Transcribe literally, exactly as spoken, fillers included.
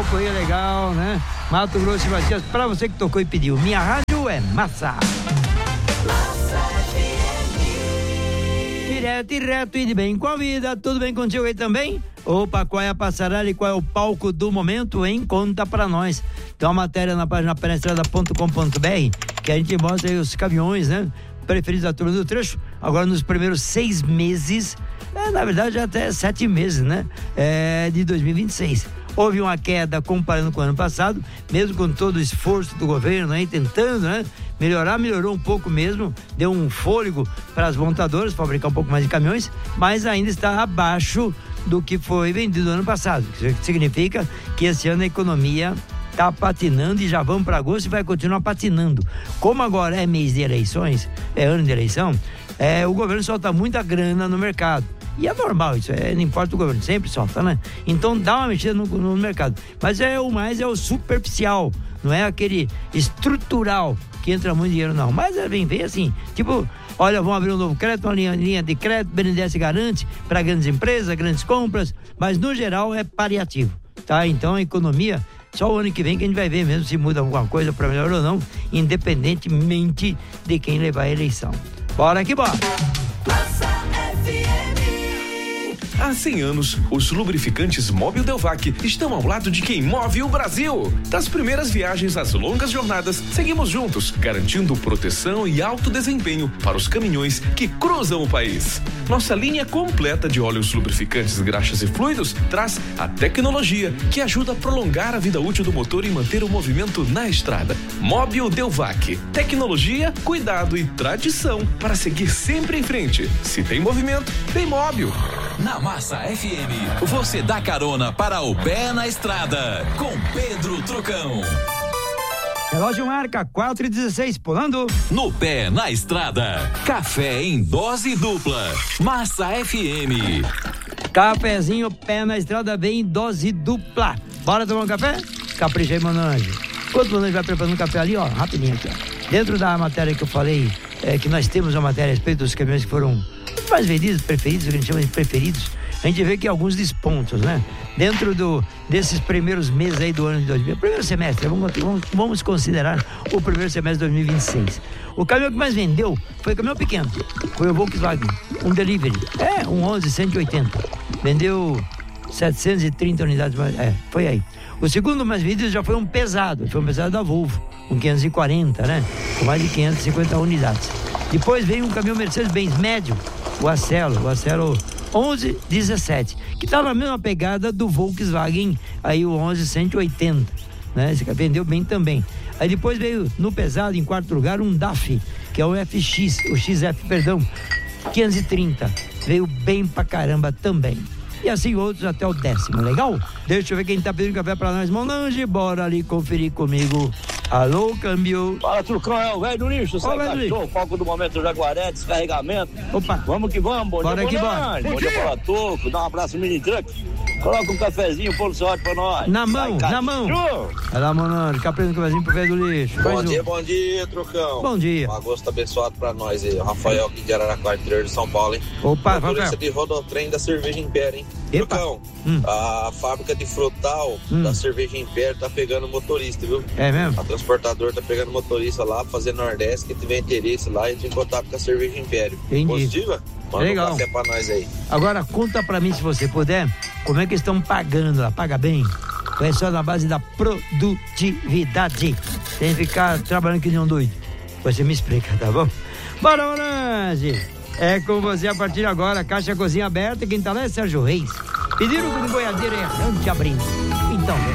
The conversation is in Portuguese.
Correia legal, né? Mato Grosso e Matias, pra você que tocou e pediu. Minha rádio é massa. Direto e reto e de bem com a vida, tudo bem contigo aí também? Opa, qual é a passarela e qual é o palco do momento, hein? Conta pra nós. Tem uma matéria na página pé na estrada ponto com ponto b r que a gente mostra aí os caminhões, né? Preferidos da turma do trecho, agora nos primeiros seis meses, é, na verdade até sete meses, né? É, de dois mil e vinte e seis. Houve uma queda comparando com o ano passado, mesmo com todo o esforço do governo, né? Tentando, né? Melhorar, melhorou um pouco mesmo, deu um fôlego para as montadoras fabricar um pouco mais de caminhões, mas ainda está abaixo do que foi vendido no ano passado. Isso significa que esse ano a economia está patinando e já vamos para agosto e vai continuar patinando. Como agora é mês de eleições, é ano de eleição, é, o governo solta muita grana no mercado. E é normal isso, é, não importa o governo, sempre solta, né? Então dá uma mexida no, no mercado. Mas é o mais é o superficial, não é aquele estrutural que entra muito dinheiro, não. Mas é bem, vem assim, tipo, olha, vamos abrir um novo crédito, uma linha, linha de crédito, B N D E S garante para grandes empresas, grandes compras, mas no geral é paliativo, tá? Então a economia, só o ano que vem que a gente vai ver mesmo se muda alguma coisa para melhor ou não, independentemente de quem levar a eleição. Bora que bora! Há cem anos, os lubrificantes Mobil Delvac estão ao lado de quem move o Brasil. Das primeiras viagens às longas jornadas, seguimos juntos, garantindo proteção e alto desempenho para os caminhões que cruzam o país. Nossa linha completa de óleos lubrificantes, graxas e fluidos traz a tecnologia que ajuda a prolongar a vida útil do motor e manter o movimento na estrada. Mobil Delvac. Tecnologia, cuidado e tradição para seguir sempre em frente. Se tem movimento, tem Mobil. Na Massa F M, você dá carona para o pé na estrada, com Pedro Trucão. Relógio marca quatro e dezesseis, pulando. No pé na estrada, café em dose dupla. Massa F M. Cafezinho, pé na estrada, vem em dose dupla. Bora tomar um café? Capricha aí, Manange. Enquanto o Manange vai preparando o café ali, ó, rapidinho aqui, ó. Dentro da matéria que eu falei, é, que nós temos uma matéria a respeito dos caminhões que foram mais vendidos, preferidos, o que a gente chama de preferidos, a gente vê que alguns despontos, né? Dentro do, desses primeiros meses aí do ano de dois mil, primeiro semestre, vamos, vamos, vamos considerar o primeiro semestre de dois mil e vinte e seis. O caminhão que mais vendeu foi o caminhão pequeno, foi o Volkswagen, um delivery, é, um onze cento e oitenta, vendeu setecentas e trinta unidades, é, foi aí. O segundo mais vendido já foi um pesado, foi um pesado da Volvo, com quinhentos e quarenta, né? Com mais de quinhentas e cinquenta unidades. Depois veio um caminhão Mercedes-Benz médio, o Acelo, o Acelo onze dezessete, que tá na mesma pegada do Volkswagen, aí o onze cento e oitenta, né? Esse vendeu bem também. Aí depois veio no pesado, em quarto lugar, um D A F, que é o F X, o X F, perdão, quinhentos e trinta, veio bem pra caramba também. E assim outros até o décimo, legal? Deixa eu ver quem tá pedindo café pra nós, Monange, bora ali conferir comigo. Alô, câmbio. Fala, Trucão, é o velho do lixo, sai cachorro, foco do momento Jaguaré, descarregamento. Opa. Vamos que vamos, bom bora dia, aqui, bora. Bom dia, bora, Toco, dá um abraço no mini truck. Coloca um cafezinho, pôr sorte pra nós. Na mão, sai, na mão. Vai lá, Monange, capricha no cafezinho pro velho do lixo. Bom dia, um. bom dia, Trucão. Bom dia. Um agosto abençoado pra nós aí. Rafael aqui de Araraquara, interior de São Paulo, hein? Opa, vai polícia de Rodotrem da Cerveja Império, hein? Epa. Trucão, hum. a fábrica de frutal hum. da Cerveja Império tá pegando motorista, viu? É mesmo? A transportadora tá pegando motorista lá, fazendo Nordeste, quem tiver interesse lá, entra em contato com a Cerveja Império. Entendi. Positiva? Manda legal. Um café pra nós aí. Agora, conta pra mim, se você puder, como é que estão pagando lá? Paga bem? Ou é só na base da produtividade? Tem que ficar trabalhando que nem um doido. Você me explica, tá bom? Bora, Orange! É com você a partir de agora, Caixa Cozinha aberta, quem tá lá é Sérgio Reis. Pediram com um boiadeiro errante abrindo. Então, vem.